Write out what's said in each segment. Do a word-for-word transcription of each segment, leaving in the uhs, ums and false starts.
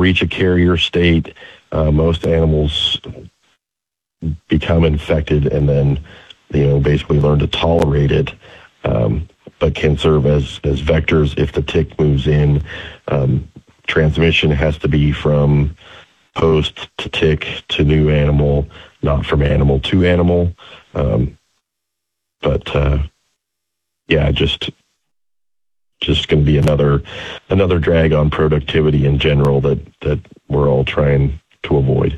reach a carrier state, uh, most animals become infected and then, you know, basically learn to tolerate it, um, but can serve as, as vectors if the tick moves in. Um, transmission has to be from host to tick to new animal, not from animal to animal. Um, but, uh, yeah, just just going to be another another drag on productivity in general that, that we're all trying to avoid.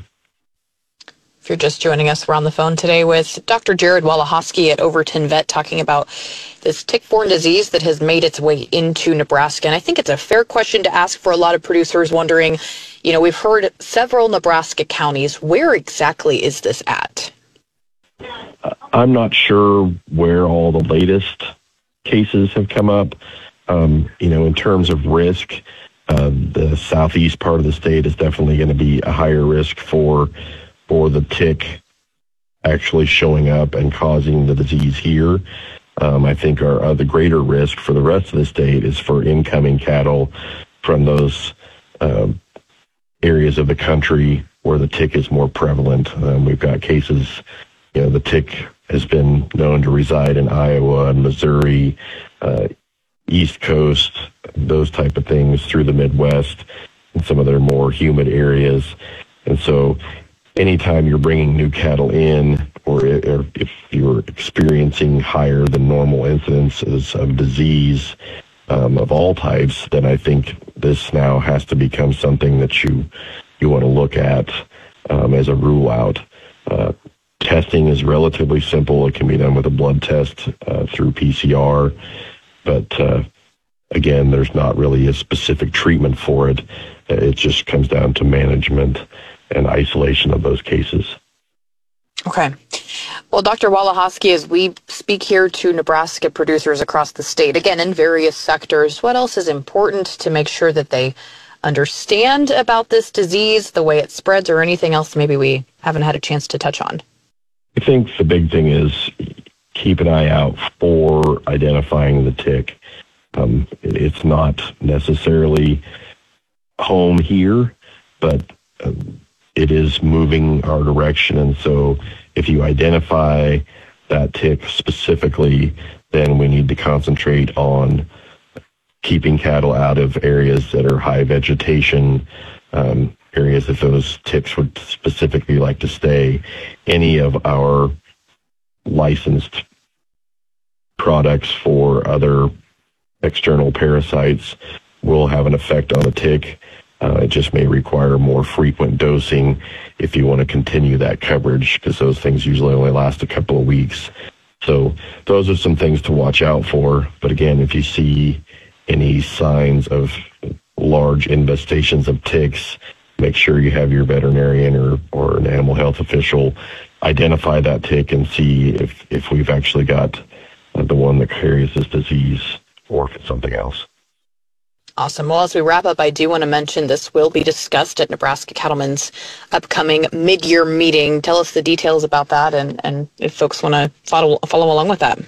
If you're just joining us, we're on the phone today with Doctor Jared Walahoski at Overton Vet talking about this tick-borne disease that has made its way into Nebraska. And I think it's a fair question to ask for a lot of producers wondering, you know, we've heard several Nebraska counties. Where exactly is this at? I'm not sure where all the latest cases have come up. Um, you know, in terms of risk, uh, the southeast part of the state is definitely going to be a higher risk for for the tick actually showing up and causing the disease here. Um, I think our uh, the greater risk for the rest of the state is for incoming cattle from those uh, areas of the country where the tick is more prevalent. Um, we've got cases, you know, the tick has been known to reside in Iowa and Missouri, uh, East Coast, those type of things through the Midwest and some of their more humid areas. And so anytime you're bringing new cattle in, or if you're experiencing higher than normal incidences of disease um, of all types, then I think this now has to become something that you you want to look at um, as a rule out. Uh, testing is relatively simple. It can be done with a blood test uh, through P C R, but uh, again, there's not really a specific treatment for it. It just comes down to management and isolation of those cases. Okay. Well, Doctor Walahoski, as we speak here to Nebraska producers across the state, again, in various sectors, what else is important to make sure that they understand about this disease, the way it spreads, or anything else maybe we haven't had a chance to touch on? I think the big thing is keep an eye out for identifying the tick. Um, it's not necessarily home here, but uh, it is moving our direction. And so if you identify that tick specifically, then we need to concentrate on keeping cattle out of areas that are high vegetation, um, areas that those ticks would specifically like to stay. Any of our licensed products for other external parasites will have an effect on the tick. Uh, it just may require more frequent dosing if you want to continue that coverage, because those things usually only last a couple of weeks. So those are some things to watch out for. But again, if you see any signs of large infestations of ticks, make sure you have your veterinarian or, or an animal health official identify that tick and see if, if we've actually got uh, the one that carries this disease or if it's something else. Awesome. Well, as we wrap up, I do want to mention this will be discussed at Nebraska Cattlemen's upcoming mid-year meeting. Tell us the details about that and, and if folks want to follow, follow along with that.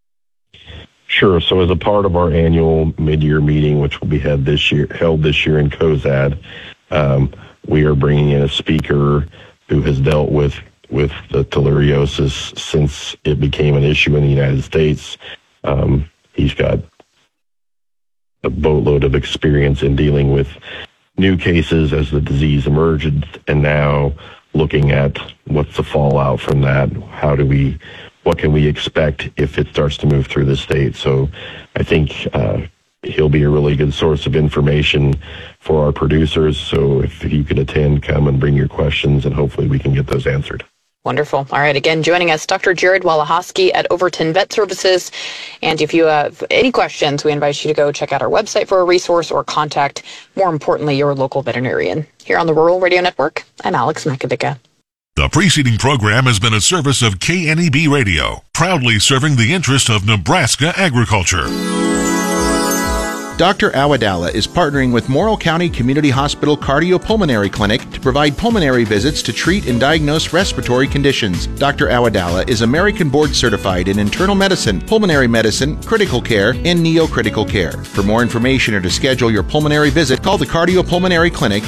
Sure. So as a part of our annual mid-year meeting, which will be held this year, held this year in Cozad, um, we are bringing in a speaker who has dealt with, with the theileriosis since it became an issue in the United States. Um, he's got a boatload of experience in dealing with new cases as the disease emerged, and now looking at what's the fallout from that. How do we, what can we expect if it starts to move through the state? So I think uh, he'll be a really good source of information for our producers. So if you could attend, come and bring your questions, and hopefully we can get those answered. Wonderful. All right. Again, joining us, Doctor Jared Walahoski at Overton Vet Services. And if you have any questions, we invite you to go check out our website for a resource or contact, more importantly, your local veterinarian. Here on the Rural Radio Network, I'm Alex Makovica. The preceding program has been a service of K N E B Radio, proudly serving the interest of Nebraska agriculture. Doctor Awadallah is partnering with Morrill County Community Hospital Cardiopulmonary Clinic to provide pulmonary visits to treat and diagnose respiratory conditions. Doctor Awadallah is American Board Certified in internal medicine, pulmonary medicine, critical care, and neocritical care. For more information or to schedule your pulmonary visit, call the Cardiopulmonary Clinic